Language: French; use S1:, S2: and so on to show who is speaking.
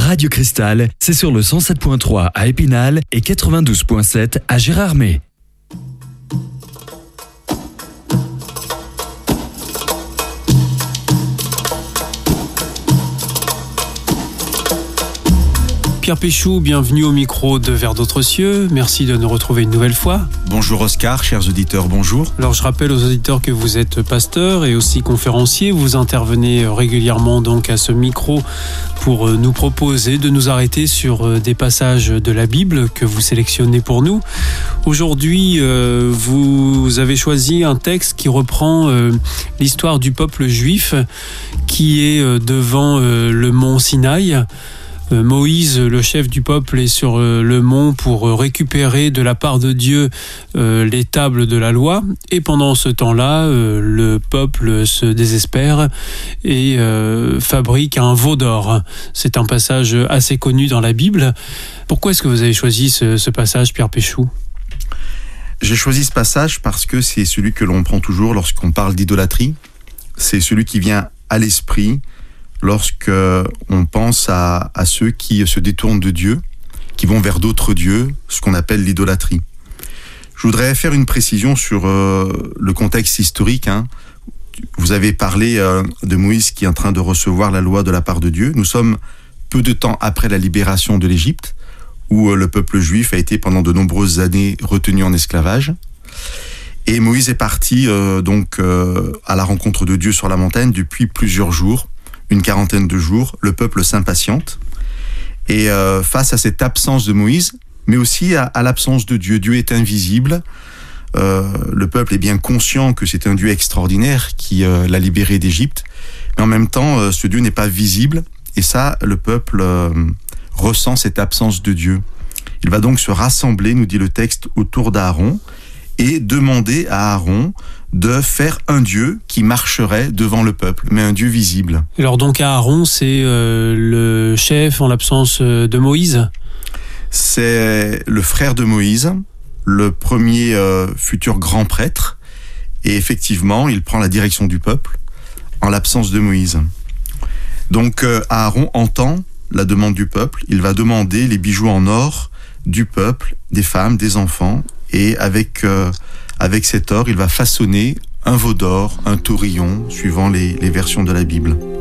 S1: Radio Cristal, c'est sur le 107.3 à Épinal et 92.7 à Gérardmer.
S2: Pierre Péchou, bienvenue au micro de Vers d'autres cieux. Merci de nous retrouver une nouvelle fois.
S3: Bonjour Oscar, chers auditeurs, bonjour.
S2: Alors je rappelle aux auditeurs que vous êtes pasteur et aussi conférencier. Vous intervenez régulièrement donc à ce micro pour nous proposer de nous arrêter sur des passages de la Bible que vous sélectionnez pour nous. Aujourd'hui, vous avez choisi un texte qui reprend l'histoire du peuple juif qui est devant le mont Sinaï. Moïse, le chef du peuple, est sur le mont pour récupérer de la part de Dieu les tables de la loi. Et pendant ce temps-là, le peuple se désespère et fabrique un veau d'or. C'est un passage assez connu dans la Bible. Pourquoi est-ce que vous avez choisi ce passage, Pierre Péchou ?
S3: J'ai choisi ce passage parce que c'est celui que l'on prend toujours lorsqu'on parle d'idolâtrie. C'est celui qui vient à l'esprit lorsque on pense à ceux qui se détournent de Dieu, qui vont vers d'autres dieux, ce qu'on appelle l'idolâtrie. Je voudrais faire une précision sur le contexte historique. Vous avez parlé de Moïse qui est en train de recevoir la loi de la part de Dieu. Nous sommes peu de temps après la libération de l'Égypte, où le peuple juif a été pendant de nombreuses années retenu en esclavage. Et Moïse est parti à la rencontre de Dieu sur la montagne depuis plusieurs jours. Une quarantaine de jours, le peuple s'impatiente. Et face à cette absence de Moïse, mais aussi à l'absence de Dieu, Dieu est invisible. Le peuple est bien conscient que c'est un Dieu extraordinaire qui l'a libéré d'Égypte. Mais en même temps, ce Dieu n'est pas visible. Et ça, le peuple ressent cette absence de Dieu. Il va donc se rassembler, nous dit le texte, autour d'Aaron et demander à Aaron de faire un Dieu qui marcherait devant le peuple, mais un Dieu visible.
S2: Alors donc Aaron, c'est le chef en l'absence de Moïse ?
S3: C'est le frère de Moïse, le premier futur grand prêtre, et effectivement, il prend la direction du peuple en l'absence de Moïse. Donc Aaron entend la demande du peuple, il va demander les bijoux en or du peuple, des femmes, des enfants, et avec cet or, il va façonner un veau d'or, un taurillon, suivant les versions de la Bible.